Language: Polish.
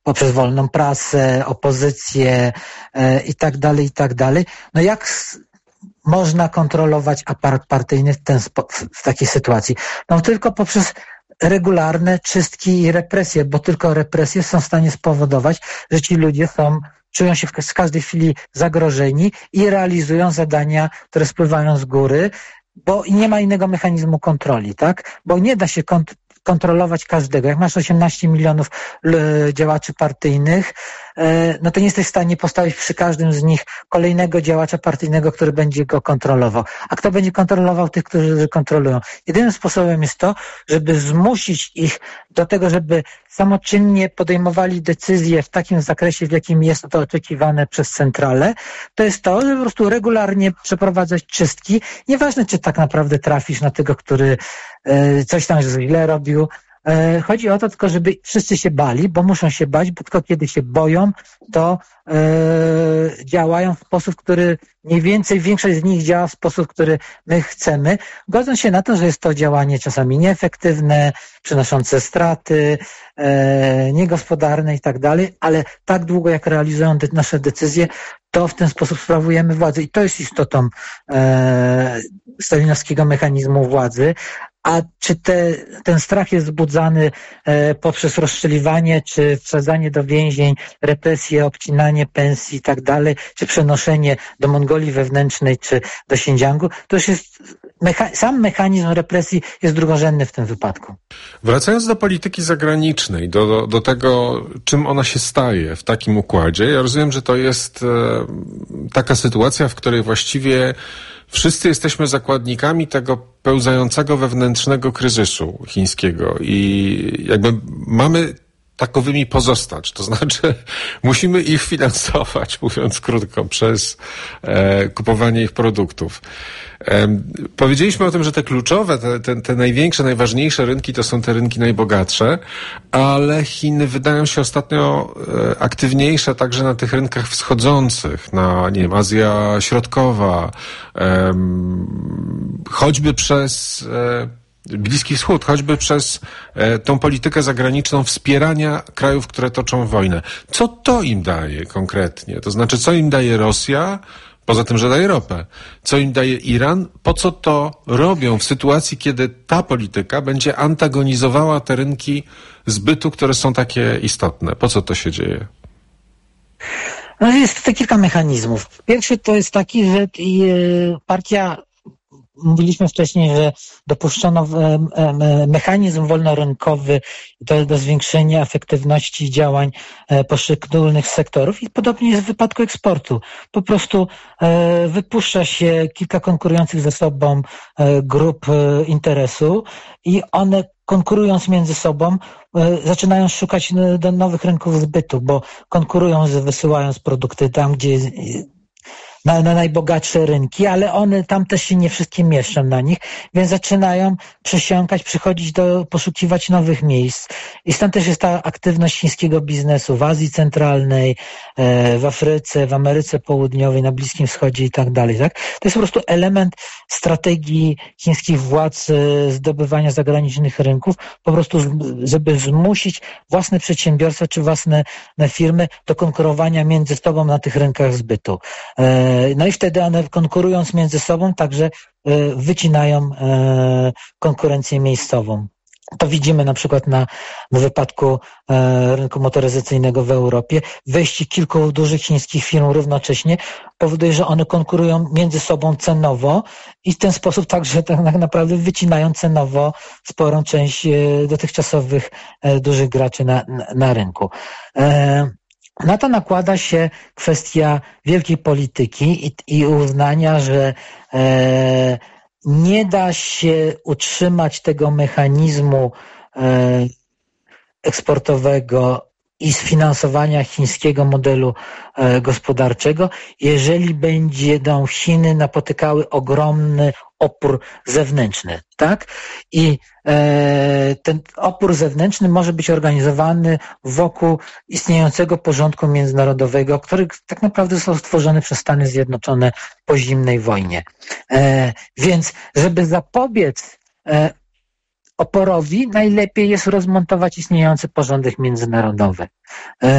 poprzez wolną prasę, opozycję i tak dalej, i tak dalej. No jak można kontrolować aparat partyjny w takiej sytuacji? No tylko poprzez regularne czystki i represje, bo tylko represje są w stanie spowodować, że ci ludzie czują się w każdej chwili zagrożeni i realizują zadania, które spływają z góry, bo nie ma innego mechanizmu kontroli, tak? Bo nie da się kontrolować każdego. Jak masz 18 milionów działaczy partyjnych, no to nie jesteś w stanie postawić przy każdym z nich kolejnego działacza partyjnego, który będzie go kontrolował. A kto będzie kontrolował tych, którzy kontrolują? Jedynym sposobem jest to, żeby zmusić ich do tego, żeby samoczynnie podejmowali decyzje w takim zakresie, w jakim jest to oczekiwane przez centralę. To jest to, żeby po prostu regularnie przeprowadzać czystki. Nieważne, czy tak naprawdę trafisz na tego, który coś tam źle robił. Chodzi o to tylko, żeby wszyscy się bali, bo muszą się bać, bo tylko kiedy się boją, to działają w sposób, który mniej więcej większość z nich działa w sposób, który my chcemy, godząc się na to, że jest to działanie czasami nieefektywne, przynoszące straty, niegospodarne i tak dalej, ale tak długo jak realizują nasze decyzje, to w ten sposób sprawujemy władzę i to jest istotą stalinowskiego mechanizmu władzy. A czy ten strach jest wzbudzany poprzez rozstrzeliwanie, czy wsadzanie do więzień, represje, obcinanie pensji i tak dalej, czy przenoszenie do Mongolii wewnętrznej, czy do Xinjiangu, to już jest sam mechanizm represji jest drugorzędny w tym wypadku. Wracając do polityki zagranicznej, do tego, czym ona się staje w takim układzie, ja rozumiem, że to jest taka sytuacja, w której właściwie wszyscy jesteśmy zakładnikami tego pełzającego wewnętrznego kryzysu chińskiego i jakby mamy takowymi pozostać. To znaczy musimy ich finansować, mówiąc krótko, przez kupowanie ich produktów. Powiedzieliśmy o tym, że te kluczowe, te największe, najważniejsze rynki to są te rynki najbogatsze, ale Chiny wydają się ostatnio aktywniejsze także na tych rynkach wschodzących, na, nie wiem, Azja Środkowa, choćby przez Bliski Wschód, choćby przez tą politykę zagraniczną wspierania krajów, które toczą wojnę. Co to im daje konkretnie? To znaczy, co im daje Rosja, poza tym, że daje ropę? Co im daje Iran? Po co to robią w sytuacji, kiedy ta polityka będzie antagonizowała te rynki zbytu, które są takie istotne? Po co to się dzieje? No jest tutaj kilka mechanizmów. Pierwszy to jest taki, że partia, mówiliśmy wcześniej, że dopuszczono mechanizm wolnorynkowy do zwiększenia efektywności działań poszczególnych sektorów i podobnie jest w wypadku eksportu. Po prostu wypuszcza się kilka konkurujących ze sobą grup interesu i one konkurując między sobą zaczynają szukać do nowych rynków zbytu, bo konkurują, wysyłając produkty tam, gdzie na najbogatsze rynki, ale one tam też się nie wszystkie mieszczą na nich, więc zaczynają przesiąkać, poszukiwać nowych miejsc. I stąd też jest ta aktywność chińskiego biznesu w Azji Centralnej, w Afryce, w Ameryce Południowej, na Bliskim Wschodzie i tak dalej. Tak? To jest po prostu element strategii chińskich władz zdobywania zagranicznych rynków, po prostu żeby zmusić własne przedsiębiorstwa czy własne firmy do konkurowania między sobą na tych rynkach zbytu. No i wtedy one konkurując między sobą także wycinają konkurencję miejscową. To widzimy na przykład w wypadku rynku motoryzacyjnego w Europie. Wejście kilku dużych chińskich firm równocześnie powoduje, że one konkurują między sobą cenowo i w ten sposób także tak naprawdę wycinają cenowo sporą część dotychczasowych dużych graczy na rynku. Na to nakłada się kwestia wielkiej polityki i uznania, że nie da się utrzymać tego mechanizmu eksportowego i sfinansowania chińskiego modelu gospodarczego, jeżeli będą Chiny napotykały ogromny opór zewnętrzny, tak? I ten opór zewnętrzny może być organizowany wokół istniejącego porządku międzynarodowego, który tak naprawdę został stworzony przez Stany Zjednoczone po zimnej wojnie. Więc żeby zapobiec oporowi najlepiej jest rozmontować istniejący porządek międzynarodowy.